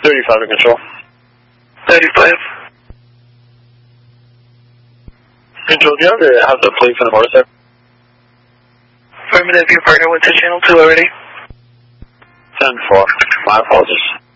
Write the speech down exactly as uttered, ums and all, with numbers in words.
thirty-five to control. thirty-five. Control, do you have the, have the plate for the motorcycle? Affirmative, your partner went to channel two already. ten four. My apologies.